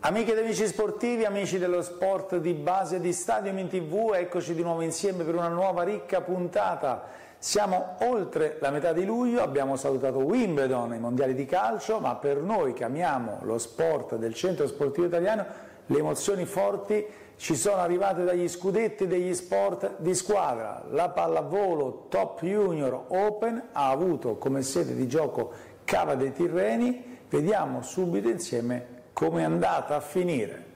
Amiche ed amici sportivi, amici dello sport di base di Stadium in TV, eccoci di nuovo insieme per una nuova ricca puntata. Siamo oltre la metà di luglio, abbiamo salutato Wimbledon, i mondiali di calcio, ma per noi che amiamo lo sport del centro sportivo italiano, le emozioni forti ci sono arrivate dagli scudetti degli sport di squadra. La pallavolo Top Junior Open ha avuto come sede di gioco Cava dei Tirreni. Vediamo subito insieme come è andata a finire.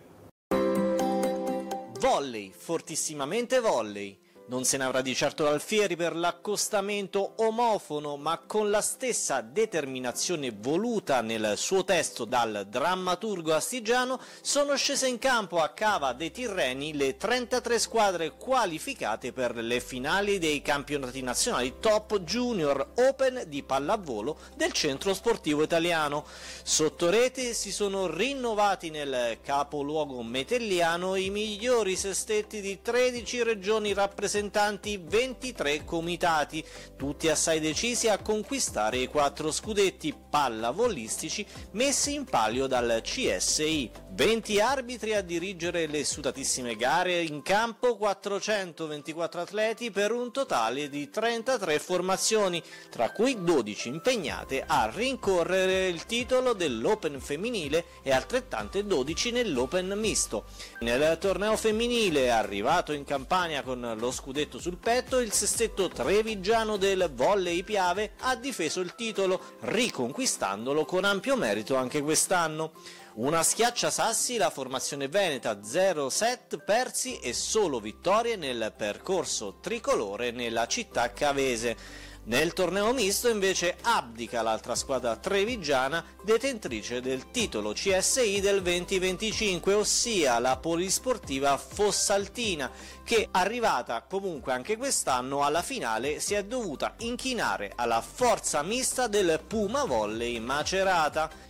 Volley, fortissimamente volley. Non se ne avrà di certo l'Alfieri per l'accostamento omofono, ma con la stessa determinazione voluta nel suo testo dal drammaturgo astigiano sono scese in campo a Cava dei Tirreni le 33 squadre qualificate per le finali dei campionati nazionali Top Junior Open di pallavolo del centro sportivo italiano. Sotto rete si sono rinnovati nel capoluogo metelliano i migliori sestetti di 13 regioni rappresentanti, 23 comitati, tutti assai decisi a conquistare i 4 scudetti pallavolistici messi in palio dal CSI. 20 arbitri a dirigere le sudatissime gare, in campo 424 atleti per un totale di 33 formazioni, tra cui 12 impegnate a rincorrere il titolo dell'Open femminile e altrettante 12 nell'Open misto. Nel torneo femminile, arrivato in Campania con lo scudetto sul petto, il sestetto trevigiano del Volley Piave ha difeso il titolo, riconquistandolo con ampio merito anche quest'anno. Una schiacciasassi la formazione veneta, 0 set persi e solo vittorie nel percorso tricolore nella città cavese. Nel torneo misto invece abdica l'altra squadra trevigiana, detentrice del titolo CSI del 2025, ossia la polisportiva Fossaltina, che arrivata comunque anche quest'anno alla finale si è dovuta inchinare alla forza mista del Puma Volley Macerata.